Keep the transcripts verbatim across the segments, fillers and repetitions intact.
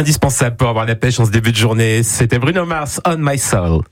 indispensable pour avoir la pêche en ce début de journée. C'était Bruno Mars, On My Soul.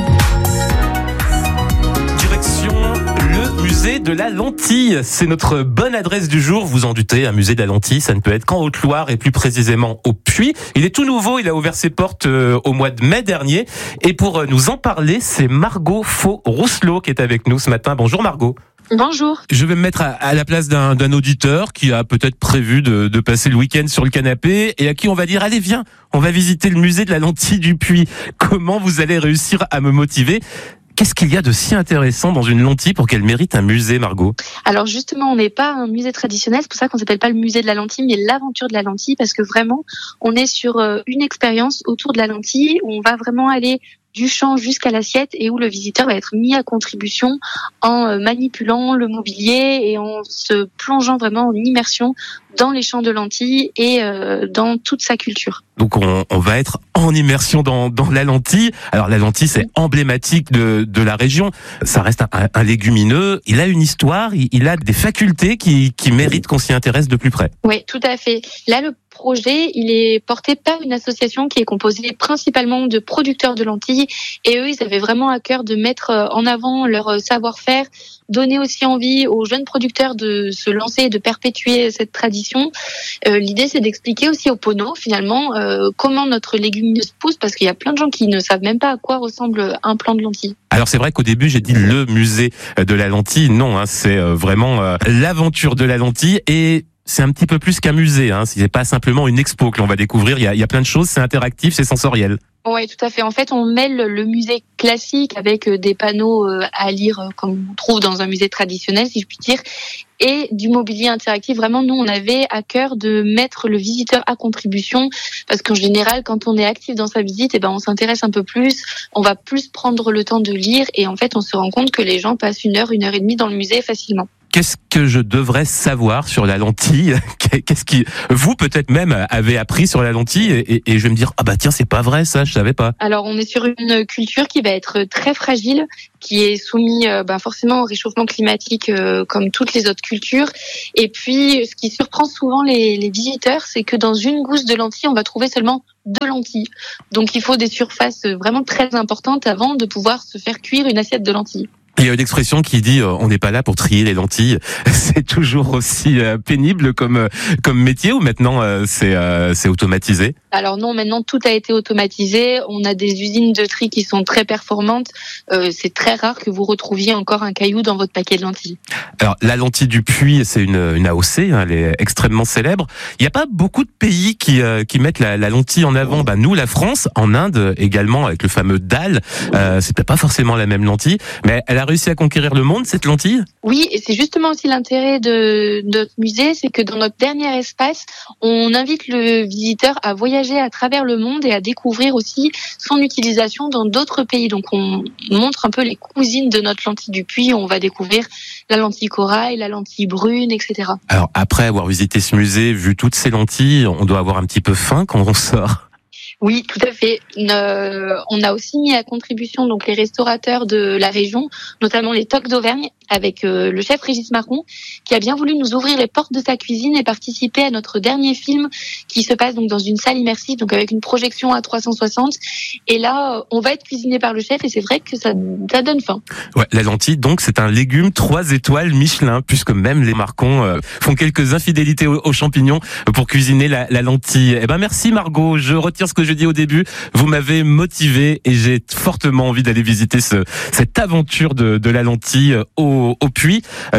Direction le musée de la lentille. C'est notre bonne adresse du jour. Vous en doutez, un musée de la lentille, ça ne peut être qu'en Haute-Loire et plus précisément au Puy. Il est tout nouveau, il a ouvert ses portes euh, au mois de mai dernier. Et pour euh, nous en parler, c'est Margot Faux-Rousselot qui est avec nous ce matin. Bonjour Margot. Bonjour. Je vais me mettre à, à la place d'un, d'un auditeur qui a peut-être prévu de, de passer le week-end sur le canapé et à qui on va dire allez viens, on va visiter le musée de la lentille du Puy. Comment vous allez réussir à me motiver ? Qu'est-ce qu'il y a de si intéressant dans une lentille pour qu'elle mérite un musée, Margot ? Alors justement, on n'est pas un musée traditionnel, c'est pour ça qu'on s'appelle pas le musée de la lentille, mais l'aventure de la lentille, parce que vraiment, on est sur une expérience autour de la lentille où on va vraiment aller du champ jusqu'à l'assiette et où le visiteur va être mis à contribution en manipulant le mobilier et en se plongeant vraiment en immersion dans les champs de lentilles et euh, dans toute sa culture. Donc on, on va être en immersion dans, dans la lentille. Alors la lentille, c'est emblématique de, de la région. Ça reste un, un légumineux. Il a une histoire, il, il a des facultés qui, qui méritent qu'on s'y intéresse de plus près. Oui, tout à fait. Là, le projet, il est porté par une association qui est composée principalement de producteurs de lentilles. Et eux, ils avaient vraiment à cœur de mettre en avant leur savoir-faire, donner aussi envie aux jeunes producteurs de se lancer et de perpétuer cette tradition. Euh, l'idée, c'est d'expliquer aussi aux poneaux, finalement, euh, comment notre légumineuse pousse, parce qu'il y a plein de gens qui ne savent même pas à quoi ressemble un plant de lentilles. Alors c'est vrai qu'au début, j'ai dit le musée de la lentille. Non, hein, c'est vraiment euh, l'aventure de la lentille et c'est un petit peu plus qu'un musée. Hein. C'est pas simplement une expo que l'on va découvrir. Il y a, il y a plein de choses, c'est interactif, c'est sensoriel. Oui, tout à fait. En fait, on mêle le musée classique avec des panneaux à lire comme on trouve dans un musée traditionnel, si je puis dire, et du mobilier interactif. Vraiment, nous, on avait à cœur de mettre le visiteur à contribution parce qu'en général, quand on est actif dans sa visite, eh ben, on s'intéresse un peu plus, on va plus prendre le temps de lire et en fait, on se rend compte que les gens passent une heure, une heure et demie dans le musée facilement. Qu'est-ce que je devrais savoir sur la lentille ? Qu'est-ce qui, vous peut-être même avez appris sur la lentille et, et je vais me dire ah bah tiens c'est pas vrai ça, je savais pas. Alors on est sur une culture qui va être très fragile, qui est soumise euh, bah, forcément au réchauffement climatique euh, comme toutes les autres cultures. Et puis ce qui surprend souvent les, les visiteurs, c'est que dans une gousse de lentilles, on va trouver seulement deux lentilles. Donc il faut des surfaces vraiment très importantes avant de pouvoir se faire cuire une assiette de lentilles. Il y a une expression qui dit euh, on n'est pas là pour trier les lentilles. C'est toujours aussi euh, pénible comme euh, comme métier ou maintenant euh, c'est euh, c'est automatisé ? Alors non, maintenant tout a été automatisé. On a des usines de tri qui sont très performantes. Euh, c'est très rare que vous retrouviez encore un caillou dans votre paquet de lentilles. Alors la lentille du Puy, c'est une une A O C, hein, elle est extrêmement célèbre. Il n'y a pas beaucoup de pays qui euh, qui mettent la, la lentille en avant. Ben nous, la France, en Inde également avec le fameux dal. Euh, c'est peut-être pas forcément la même lentille, mais elle a réussi à conquérir le monde, cette lentille ? Oui, et c'est justement aussi l'intérêt de, de notre musée, c'est que dans notre dernier espace, on invite le visiteur à voyager à travers le monde et à découvrir aussi son utilisation dans d'autres pays. Donc on montre un peu les cousines de notre lentille du Puy, on va découvrir la lentille corail, la lentille brune, et cetera. Alors après avoir visité ce musée, vu toutes ces lentilles, on doit avoir un petit peu faim quand on sort. Oui, tout à fait. Euh, on a aussi mis à contribution donc les restaurateurs de la région, notamment les Tocs d'Auvergne, avec euh, le chef Régis Marron, qui a bien voulu nous ouvrir les portes de sa cuisine et participer à notre dernier film qui se passe donc dans une salle immersive, donc avec une projection à trois cent soixante. Et là, on va être cuisiné par le chef et c'est vrai que ça, ça donne faim. Ouais, la lentille, donc, c'est un légume trois étoiles Michelin, puisque même les Marcons euh, font quelques infidélités aux, aux champignons pour cuisiner la, la lentille. Eh ben, merci Margot. Je retire ce que je dis au début. Vous m'avez motivé et j'ai fortement envie d'aller visiter ce, cette aventure de, de la lentille au, au Puy.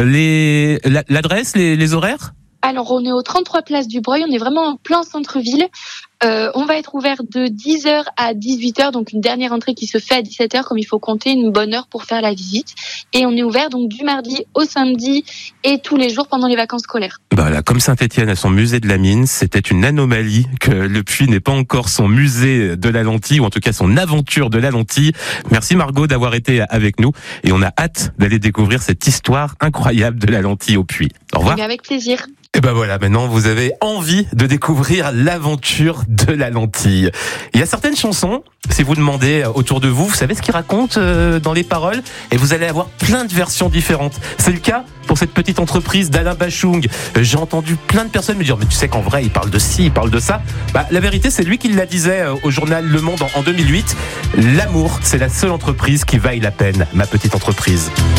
Les, l'adresse, les, les horaires ? Alors, on est au trente-trois place du Breuil, on est vraiment en plein centre-ville. Euh, on va être ouvert de dix heures à dix-huit heures, donc une dernière entrée qui se fait à dix-sept heures, comme il faut compter une bonne heure pour faire la visite. Et on est ouvert donc du mardi au samedi et tous les jours pendant les vacances scolaires. Bah là, comme Saint-Étienne a son musée de la mine, c'était une anomalie que le Puy n'ait pas encore son musée de la lentille, ou en tout cas son aventure de la lentille. Merci Margot d'avoir été avec nous et on a hâte d'aller découvrir cette histoire incroyable de la lentille au Puy. Au revoir. Et bien avec plaisir. Et ben voilà, maintenant vous avez envie de découvrir l'aventure de la lentille. Il y a certaines chansons, si vous demandez autour de vous, vous savez ce qu'ils racontent dans les paroles, et vous allez avoir plein de versions différentes. C'est le cas pour cette petite entreprise d'Alain Bachung. J'ai entendu plein de personnes me dire, mais tu sais qu'en vrai, il parle de ci, il parle de ça. Bah, la vérité, c'est lui qui la disait au journal Le Monde en deux mille huit. L'amour, c'est la seule entreprise qui vaille la peine, ma petite entreprise.